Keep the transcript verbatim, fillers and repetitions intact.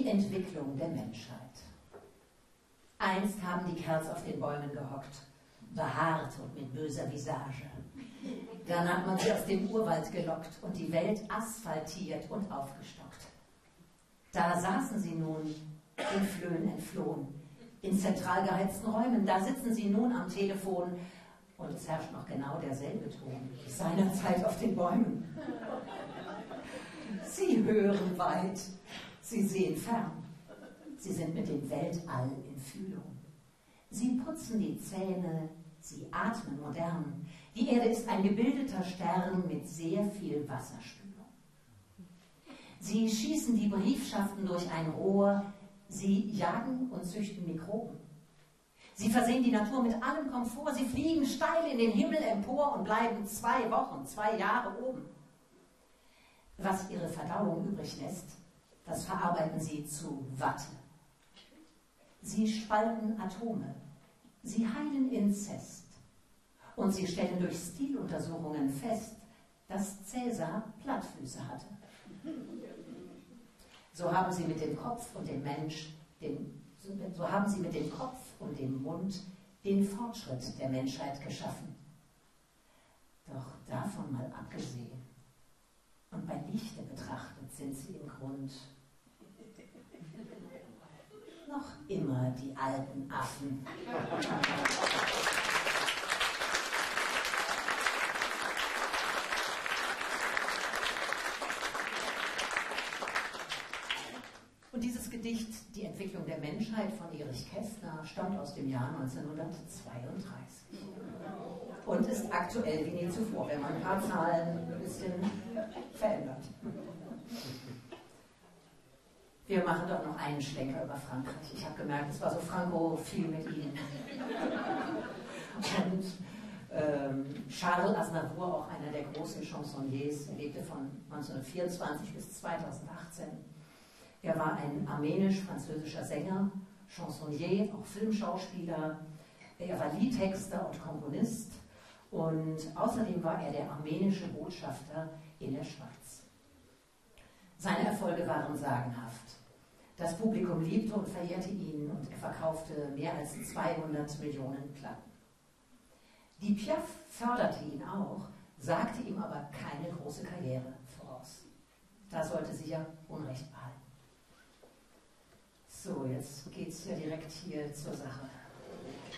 Die Entwicklung der Menschheit. Einst haben die Kerls auf den Bäumen gehockt, behaart und mit böser Visage. Dann hat man sie aus dem Urwald gelockt und die Welt asphaltiert und aufgestockt. Da saßen sie nun, in Flöhen entflohen, in zentral geheizten Räumen. Da sitzen sie nun am Telefon und es herrscht noch genau derselbe Ton wie seinerzeit auf den Bäumen. Sie hören weit, sie sehen fern, sie sind mit dem Weltall in Fühlung. Sie putzen die Zähne, sie atmen modern. Die Erde ist ein gebildeter Stern mit sehr viel Wasserspülung. Sie schießen die Briefschaften durch ein Rohr, sie jagen und züchten Mikroben. Sie versehen die Natur mit allem Komfort, sie fliegen steil in den Himmel empor und bleiben zwei Wochen, zwei Jahre oben. Was ihre Verdauung übrig lässt, das verarbeiten sie zu Watte. Sie spalten Atome, sie heilen Inzest und sie stellen durch Stiluntersuchungen fest, dass Cäsar Plattfüße hatte. So haben sie mit dem Kopf und dem Mensch, den, so haben sie mit dem Kopf und dem Mund den Fortschritt der Menschheit geschaffen. Doch davon mal abgesehen und bei Lichte betrachtet sind sie im Grund noch immer die alten Affen. Und dieses Gedicht, Die Entwicklung der Menschheit von Erich Kästner, stammt aus dem Jahr neunzehnhundertzweiunddreißig und ist aktuell wie nie zuvor, wenn man ein paar Zahlen ein bisschen verändert. Wir machen doch noch einen Schlenker über Frankreich. Ich habe gemerkt, es war so frankophil mit Ihnen. Und ähm, Charles Aznavour, auch einer der großen Chansonniers, er lebte von neunzehnhundertvierundzwanzig bis zweitausendachtzehn. Er war ein armenisch-französischer Sänger, Chansonnier, auch Filmschauspieler. Er war Liedtexter und Komponist und außerdem war er der armenische Botschafter in der Schweiz. Seine Erfolge waren sagenhaft. Das Publikum liebte und verehrte ihn und er verkaufte mehr als zweihundert Millionen Platten. Die Piaf förderte ihn auch, sagte ihm aber keine große Karriere voraus. Da sollte sie ja Unrecht behalten. So, jetzt geht es ja direkt hier zur Sache.